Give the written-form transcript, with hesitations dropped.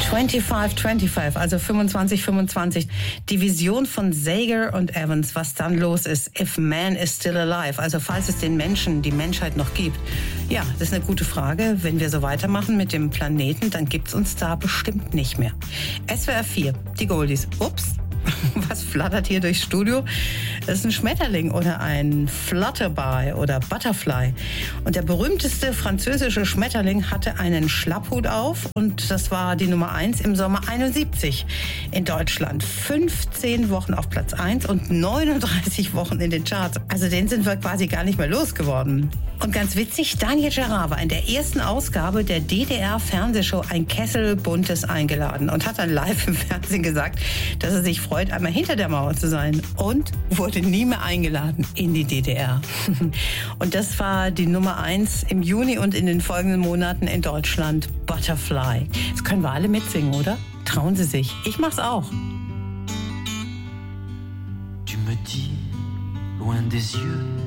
25-25, also 25-25. Die Vision von Sager und Evans, was dann los ist. If man is still alive, also falls es den Menschen, die Menschheit noch gibt. Ja, das ist eine gute Frage. Wenn wir so weitermachen mit dem Planeten, dann gibt's uns da bestimmt nicht mehr. SWR 4, die Goldies. Ups. Was flattert hier durchs Studio? Das ist ein Schmetterling oder ein Flutterby oder Butterfly. Und der berühmteste französische Schmetterling hatte einen Schlapphut auf und das war die Nummer 1 im Sommer 71 in Deutschland. 15 Wochen auf Platz 1 und 39 Wochen in den Charts. Also den sind wir quasi gar nicht mehr losgeworden. Und ganz witzig, Daniel Gerard war in der ersten Ausgabe der DDR-Fernsehshow Ein Kessel Buntes eingeladen und hat dann live im Fernsehen gesagt, dass er sich freut, einmal hinter der Mauer zu sein, und wurde nie mehr eingeladen in die DDR. Und das war die Nummer 1 im Juni und in den folgenden Monaten in Deutschland, Butterfly. Das können wir alle mitsingen, oder? Trauen Sie sich. Ich mach's auch. Tu me dis, loin des yeux